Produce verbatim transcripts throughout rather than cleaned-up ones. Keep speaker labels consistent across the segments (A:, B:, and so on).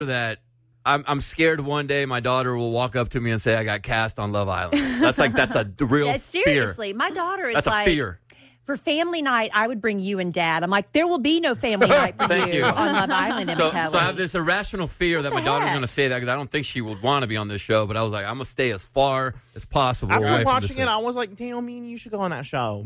A: that I'm, I'm scared one day my daughter will walk up to me and say I got cast on Love Island. That's like that's a real
B: yeah,
A: fear.
B: Seriously, my daughter is
A: that's
B: like
A: a fear.
B: For family night, I would bring you and Dad. I'm like, there will be no family night for
A: Thank
B: you,
A: you.
B: on Love Island and
A: So,
B: Kelly.
A: so I have this irrational fear that my daughter's
B: heck?
A: going to say that because I don't think she would want to be on this show. But I was like, I'm going to stay as far as possible. away
C: After
A: from
C: watching
A: this
C: it, I was like, damn, me and you should go on that show.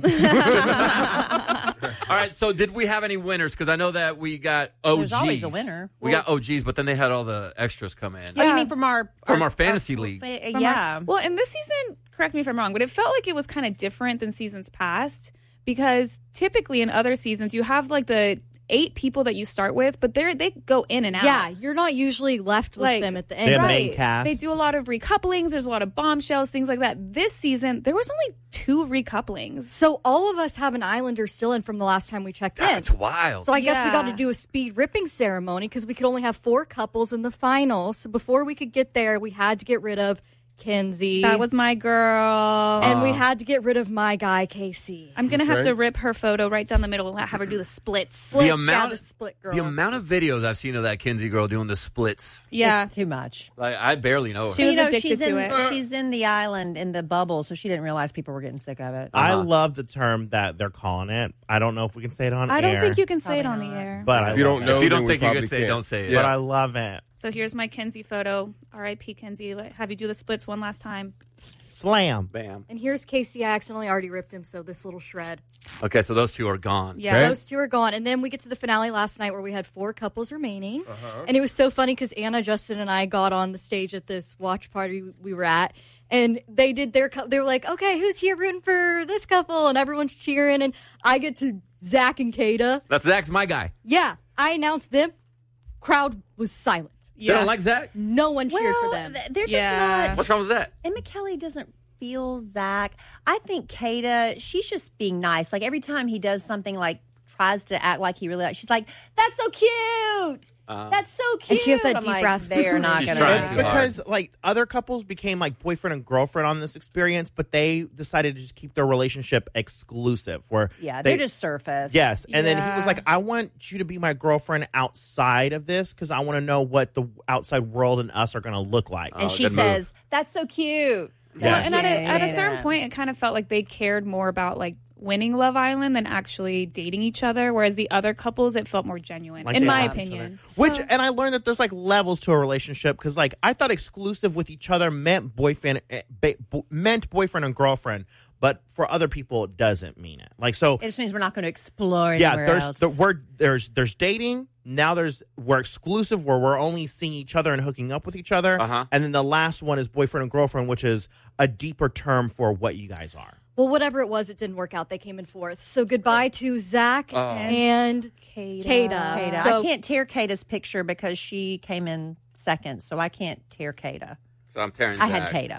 A: All right, so did we have any winners? Because I know that we got O Gs.
B: There's always a winner.
A: We
B: Well-
A: got O Gs, but then they had all the extras come in.
B: Oh, you mean from our
A: From our fantasy league.
B: fa-
D: From
B: yeah.
D: our- well, and this season, correct me if I'm wrong, but it felt like it was kind of different than seasons past because typically in other seasons you have like the eight people that you start with, but they they go in and out.
E: Yeah, you're not usually left with
D: Like,
E: them at the
C: They
E: end.
C: have
D: Right.
C: main cast.
D: They do a lot of recouplings. There's a lot of bombshells, things like that. This season, there was only two recouplings.
E: So all of us have an Islander still in from the last time we checked in.
A: That's wild.
E: So I guess we
D: Yeah.
E: got to do a speed ripping ceremony because we could only have four couples in the final. So before we could get there, we had to get rid of Kenzie.
D: That was my girl.
E: and we had to get rid of my guy, Casey.
D: I'm going to have
F: Okay.
D: to rip her photo right down the middle and have her do the splits.
E: Splits,
A: the amount,
E: yeah, the split girl.
A: the amount of videos I've seen of that Kinsey girl doing the splits,
D: Yeah.
B: It's too much.
A: like I barely know her.
D: She was
B: you know,
D: addicted
B: she's
D: to
B: in,
D: it.
B: She's in the island in the bubble, so she didn't realize people were getting sick of it.
C: I
A: Uh-huh.
C: love the term that they're calling it. I don't know if we can say it on
D: I
C: air.
D: don't think you can say it
B: Probably
D: on the
B: not.
D: air.
C: But I
F: If you
C: love
F: don't
C: it.
F: know,
A: if you
F: then
A: don't
F: we
A: think you
F: probably
A: can say it,
F: can't.
A: don't say it.
F: Yeah.
C: But I love it.
D: So here's my Kenzie photo. R I P Kenzie. Let- Have you do the splits one last time.
C: Slam.
A: Bam.
E: And here's Casey. I accidentally already ripped him, so this little shred.
A: Okay, so those two are gone.
D: Yeah.
F: Okay.
E: Those two are gone. And then we get to the finale last night where we had four couples remaining.
F: Uh-huh.
E: And it was so funny because Anna, Justin, and I got on the stage at this watch party we were at. And they did their, cou- they were like, okay, who's here rooting for this couple? And everyone's cheering. And I get to Zach and Kada.
A: That's Zach's my guy.
E: Yeah, I announced them. Crowd was silent.
A: They don't like Zach?
E: No one cheered
B: well,
E: for them.
B: th- they're just
D: Yeah.
B: not.
A: What's wrong with that?
B: Emma Kelly doesn't feel Zach. I think Kada, she's just being nice. Like every time he does something, like tries to act like he really likes, she's like, "That's so cute.
A: Uh,
B: That's so cute."
E: And she has that
B: I'm
E: deep
B: like,
E: raspy
B: They are not
A: She's
B: going
A: trying
C: It's
A: too
B: to.
A: hard.
C: because like other couples became like boyfriend and girlfriend on this experience, but they decided to just keep their relationship exclusive. Where
B: Yeah,
C: they,
B: they're just surface.
C: yes, and then he was
D: Yeah.
C: like, "I want you to be my girlfriend outside of this because I want to know what the outside world and us are going to look like."
B: And
A: Oh,
B: she
A: good move.
B: says, "That's so cute."
D: Well,
C: Yes.
D: and at a, at a
B: Yeah.
D: certain point, it kind of felt like they cared more about like winning Love Island than actually dating each other. Whereas the other couples, it felt more genuine,
C: Like
D: in
C: they
D: my
C: love each
D: opinion.
C: Which, and I learned that there's like levels to a relationship because, like, I thought exclusive with each other meant boyfriend, eh, ba- bo- meant boyfriend and girlfriend, but for other people, it doesn't mean it. Like, so
B: It just means we're not going to explore
C: yeah,
B: anywhere
C: there's
B: else.
C: the word there's there's dating. Now there's we're exclusive where we're only seeing each other and hooking up with each other,
A: Uh-huh.
C: and then the last one is boyfriend and girlfriend, which is a deeper term for what you guys are.
E: Well, whatever it was, it didn't work out. They came in fourth. So goodbye to Zach
A: Oh.
E: and
D: Kada.
E: Kada.
B: Kada.
E: So-
B: I can't tear Kada's picture because she came in second, so I can't tear Kada.
A: So I'm tearing
B: I
A: Zach.
B: had Kada.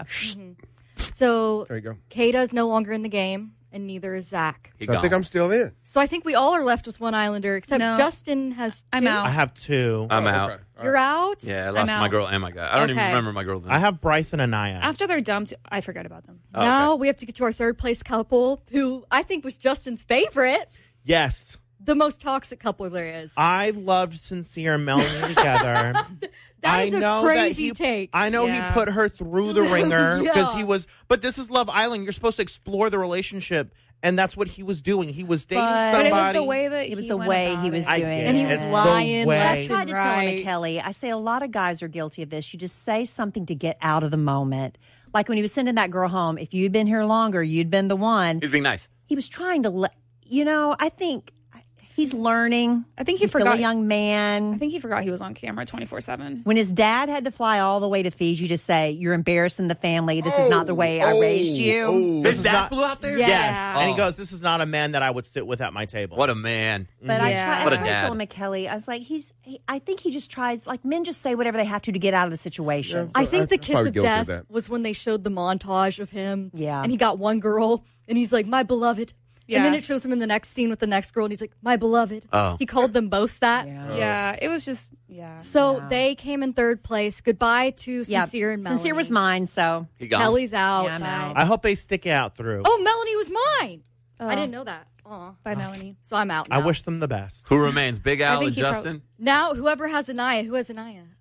E: So
F: There you go.
E: Kada is no longer in the game, and neither is Zach.
A: He
F: So I
A: gone.
F: think I'm still in.
E: So I think we all are left with one Islander, except
D: No.
E: Justin has two.
D: I'm out.
C: I have two.
A: I'm
F: Oh,
A: out.
F: okay. All
E: You're
F: right.
E: out?
A: Yeah, I lost
D: I'm
A: my
D: out.
A: girl and my guy. I don't even
E: Okay.
A: remember my girl's name.
C: I have Bryce and Anaya.
D: After they're dumped, I forget about them.
A: Oh, okay.
E: Now we have to get to our third place couple, who I think was Justin's favorite.
C: Yes,
E: The most toxic couple there is.
C: I loved Sincere and Melanie together.
E: That
C: I
E: is a
C: know
E: crazy
C: that he,
E: take.
C: I know
D: Yeah.
C: he put her through the ringer because
E: Yeah.
C: he was. But this is Love Island. You're supposed to explore the relationship, and that's what he was doing. He was dating
B: But-
D: But
C: somebody.
D: it was the way that
B: It was
D: he
B: the
D: went
B: way
D: about
B: he was
D: it.
C: I
B: doing
C: get
B: it.
E: and he
C: it.
E: was
C: The
E: lying
C: way-
E: left
B: I tried
E: and
B: to tell Emma
E: right.
B: Kelly, I say a lot of guys are guilty of this. You just say something to get out of the moment. Like when he was sending that girl home, if you'd been here longer, you'd been the one.
A: He's being nice.
B: He was trying to, le- you know, I think he's learning.
D: I think he
B: he's
D: forgot.
B: still a young man.
D: I think he forgot he was on camera twenty-four seven.
B: When his dad had to fly all the way to Fiji to say, "You're embarrassing the family. This is not the way I raised you."
F: Oh,
A: His
C: is
A: dad
C: not-
A: flew out there?
E: Yeah.
C: Yes,
D: Yeah.
C: and he
A: Oh.
C: goes, "This is not a man that I would sit with at my table."
A: What a man.
B: But I
D: Yeah.
B: try, I
A: What a
B: tried to
A: dad.
B: tell Emma Kelly, I was like, he's. He, I think he just tries. Like men just say whatever they have to to get out of the situation.
E: I think the
F: I'm
E: kiss
F: probably
E: of
F: guilty of
E: death
F: that.
E: was when they showed the montage of him.
B: Yeah.
E: And he got one girl, and he's like, "My beloved."
D: Yeah.
E: And then it shows him in the next scene with the next girl, and he's like, "My beloved."
A: Oh.
E: He called them both that.
B: Yeah.
D: Yeah, it was just yeah.
E: So
B: Yeah.
E: they came in third place. Goodbye to
B: Yeah.
E: Sincere and Melanie.
B: Sincere was mine, so
A: He gone.
E: Kelly's out.
B: Yeah, I'm out.
C: I hope they stick it out through.
E: Oh, Melanie was mine.
D: Oh.
E: I didn't know that. Aw.
D: Bye, Melanie.
E: So I'm out
C: I
E: now.
C: wish them the best.
A: Who remains? Big Al
D: think
A: and
D: he prob-
A: Justin?
E: Now, whoever has Anaya, who has Anaya?